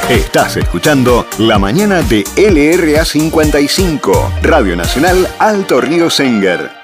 Estás escuchando La Mañana de LRA 55, Radio Nacional Alto Río Senguer.